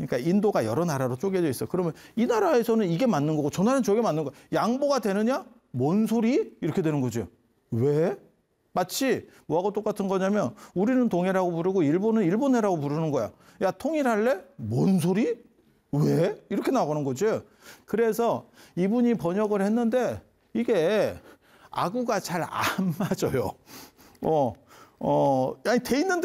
그러니까 인도가 여러 나라로 쪼개져 있어. 그러면 이 나라에서는 이게 맞는 거고 저 나라는 저게 맞는 거야. 양보가 되느냐? 뭔 소리? 이렇게 되는 거죠. 왜? 마치 뭐하고 똑같은 거냐면 우리는 동해라고 부르고 일본은 일본해라고 부르는 거야. 야, 통일할래? 뭔 소리? 왜? 이렇게 나오는 거죠. 그래서 이분이 번역을 했는데 이게 아구가 잘 안 맞아요. 아니 돼 있는데